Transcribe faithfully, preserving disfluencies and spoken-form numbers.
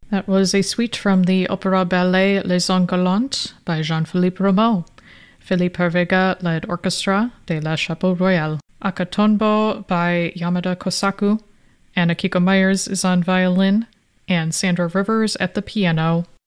That was a suite from the opera ballet Les Engalantes by Jean-Philippe Rameau. Philippe Hervega led orchestra de La Chapeau Royal. Akatonbo by Yamada Kosaku. Anna Kiko Myers is on violin, and Sandra Rivers at the piano.